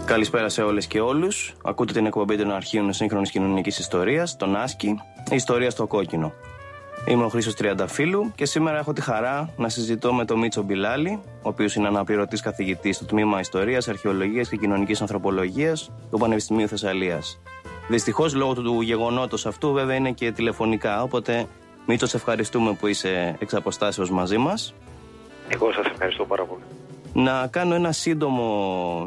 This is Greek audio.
Καλησπέρα σε όλες και όλους. Ακούτε την εκπομπή των αρχείων σύγχρονης κοινωνικής ιστορίας, τον Άσκη, η ιστορία στο κόκκινο. Είμαι ο Χρήστος Τριανταφύλου και σήμερα έχω τη χαρά να συζητώ με τον Μίτσο Μπιλάλη, ο οποίος είναι αναπληρωτής καθηγητής στο τμήμα Ιστορίας, Αρχαιολογίας και Κοινωνικής Ανθρωπολογίας του Πανεπιστημίου Θεσσαλίας. Δυστυχώς, λόγω του γεγονότος αυτού, βέβαια είναι και τηλεφωνικά. Οπότε, Μίτσο, σε ευχαριστούμε που είσαι εξ αποστάσεως μαζί μας. Εγώ σας ευχαριστώ πάρα πολύ. Να κάνω ένα σύντομο